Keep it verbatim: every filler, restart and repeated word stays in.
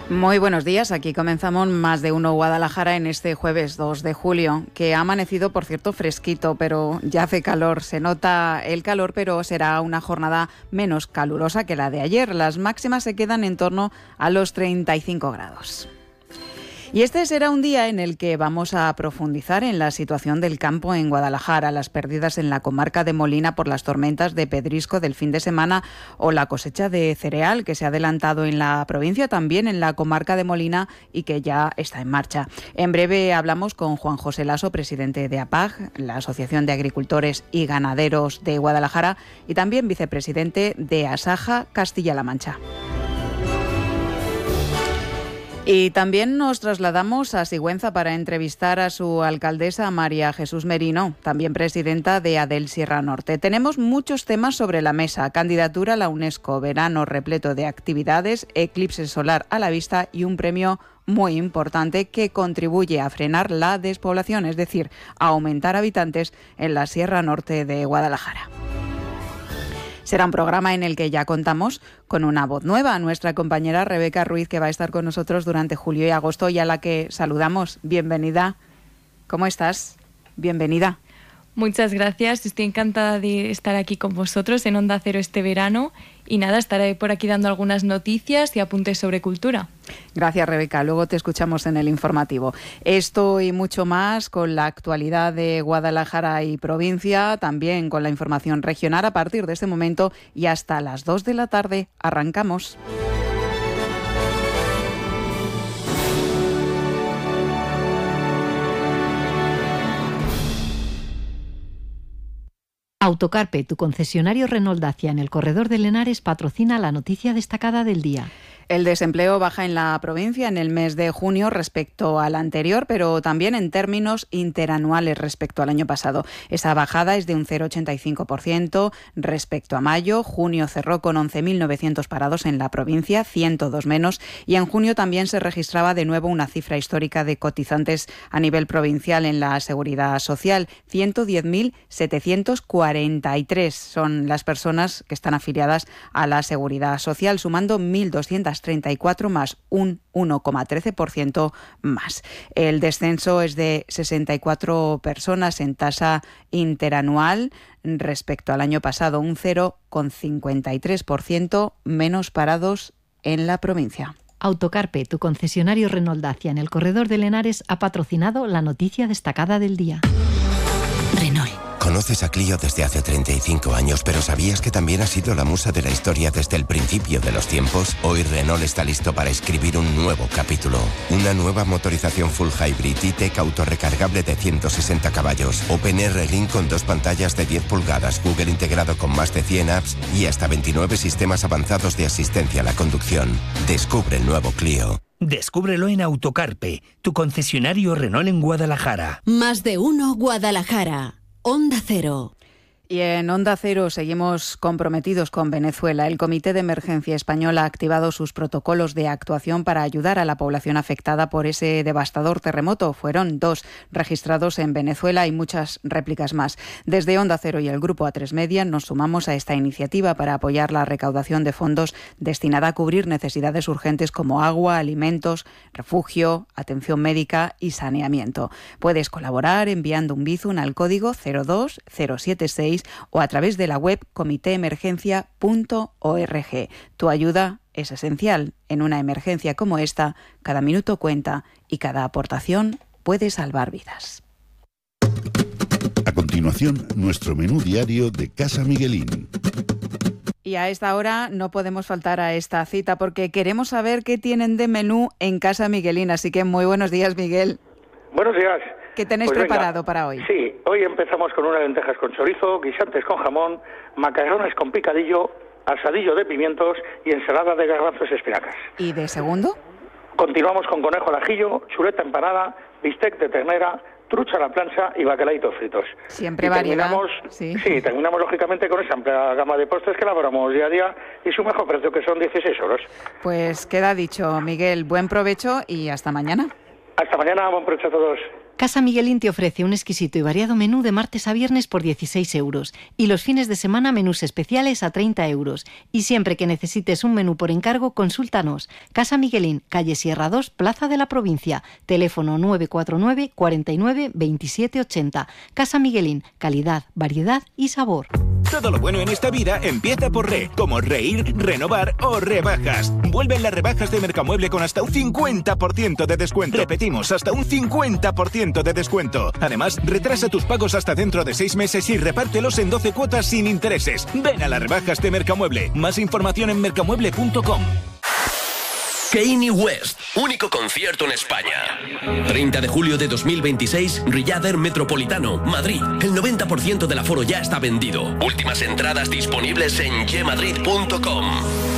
Muy buenos días, aquí comenzamos Más de Uno Guadalajara en este jueves dos de julio, que ha amanecido, por cierto, fresquito, pero ya hace calor. Se nota el calor, pero será una jornada menos calurosa que la de ayer. Las máximas se quedan en torno a los treinta y cinco grados. Y este será un día en el que vamos a profundizar en la situación del campo en Guadalajara, las pérdidas en la comarca de Molina por las tormentas de pedrisco del fin de semana o la cosecha de cereal que se ha adelantado en la provincia, también en la comarca de Molina y que ya está en marcha. En breve hablamos con Juan José Laso, presidente de A P A G, la Asociación de Agricultores y Ganaderos de Guadalajara, y también vicepresidente de Asaja Castilla-La Mancha. Y también nos trasladamos a Sigüenza para entrevistar a su alcaldesa María Jesús Merino, también presidenta de Adel Sierra Norte. Tenemos muchos temas sobre la mesa: candidatura a la UNESCO, verano repleto de actividades, eclipse solar a la vista y un premio muy importante que contribuye a frenar la despoblación, es decir, a aumentar habitantes en la Sierra Norte de Guadalajara. Será un programa en el que ya contamos con una voz nueva, nuestra compañera Rebeca Ruiz, que va a estar con nosotros durante julio y agosto y a la que saludamos. Bienvenida. ¿Cómo estás? Bienvenida. Muchas gracias, estoy encantada de estar aquí con vosotros en Onda Cero este verano y nada, estaré por aquí dando algunas noticias y apuntes sobre cultura. Gracias, Rebeca, luego te escuchamos en el informativo. Esto y mucho más con la actualidad de Guadalajara y provincia, también con la información regional a partir de este momento y hasta las dos de la tarde. Arrancamos. Autocarpe, tu concesionario Renault Dacia en el corredor de Lenares, patrocina la noticia destacada del día. El desempleo baja en la provincia en el mes de junio respecto al anterior, pero también en términos interanuales respecto al año pasado. Esa bajada es de un cero coma ochenta y cinco por ciento respecto a mayo. Junio cerró con once mil novecientos parados en la provincia, ciento dos menos, y en junio también se registraba de nuevo una cifra histórica de cotizantes a nivel provincial en la Seguridad Social. ciento diez mil setecientos cuarenta y tres son las personas que están afiliadas a la Seguridad Social, sumando mil doscientos treinta y cuatro más, un uno coma trece por ciento más. El descenso es de sesenta y cuatro personas en tasa interanual respecto al año pasado, un cero coma cincuenta y tres por ciento menos parados en la provincia. Autocarpe, tu concesionario Renault Dacia en el corredor de Lenares, ha patrocinado la noticia destacada del día. Renault. Conoces a Clio desde hace treinta y cinco años, pero ¿sabías que también ha sido la musa de la historia desde el principio de los tiempos? Hoy Renault está listo para escribir un nuevo capítulo. Una nueva motorización full hybrid E-Tech autorrecargable de ciento sesenta caballos, OpenR Link con dos pantallas de diez pulgadas, Google integrado con más de cien apps y hasta veintinueve sistemas avanzados de asistencia a la conducción. Descubre el nuevo Clio. Descúbrelo en Autocarpe, tu concesionario Renault en Guadalajara. Más de Uno Guadalajara. Onda Cero. Y en Onda Cero seguimos comprometidos con Venezuela. El Comité de Emergencia Español ha activado sus protocolos de actuación para ayudar a la población afectada por ese devastador terremoto. Fueron dos registrados en Venezuela y muchas réplicas más. Desde Onda Cero y el Grupo A tres Media nos sumamos a esta iniciativa para apoyar la recaudación de fondos destinada a cubrir necesidades urgentes como agua, alimentos, refugio, atención médica y saneamiento. Puedes colaborar enviando un bizum al código cero dos cero siete seis o a través de la web comité emergencia punto org. Tu ayuda es esencial. En una emergencia como esta, cada minuto cuenta y cada aportación puede salvar vidas. A continuación, nuestro menú diario de Casa Miguelín. Y a esta hora no podemos faltar a esta cita porque queremos saber qué tienen de menú en Casa Miguelín. Así que muy buenos días, Miguel. Buenos días. ¿Qué tenéis pues preparado venga, para hoy? Sí, hoy empezamos con unas lentejas con chorizo, guisantes con jamón, macarrones con picadillo, asadillo de pimientos y ensalada de garbanzos y espinacas. ¿Y de segundo? Continuamos con conejo al ajillo, chuleta empanada, bistec de ternera, trucha a la plancha y bacalaitos fritos. Siempre y variedad. Terminamos, sí. sí, terminamos lógicamente con esa amplia gama de postres que elaboramos día a día y su mejor precio, que son dieciséis euros. Pues queda dicho, Miguel, buen provecho y hasta mañana. Hasta mañana, buen provecho a todos. Casa Miguelín te ofrece un exquisito y variado menú de martes a viernes por dieciséis euros y los fines de semana menús especiales a treinta euros. Y siempre que necesites un menú por encargo, consúltanos. Casa Miguelín, calle Sierra dos, Plaza de la Provincia. Teléfono nueve cuatro nueve, cuarenta y nueve, veintisiete ochenta. Casa Miguelín, calidad, variedad y sabor. Todo lo bueno en esta vida empieza por re, como reír, renovar o rebajas. Vuelven las rebajas de Mercamueble con hasta un cincuenta por ciento de descuento. Repetimos, hasta un cincuenta por ciento de descuento. Además, retrasa tus pagos hasta dentro de seis meses y repártelos en doce cuotas sin intereses. Ven a las rebajas de Mercamueble. Más información en mercamueble punto com. Kanye West, único concierto en España. treinta de julio de dos mil veintiséis, Riader Metropolitano, Madrid. El noventa por ciento del aforo ya está vendido. Últimas entradas disponibles en ye madrid punto com.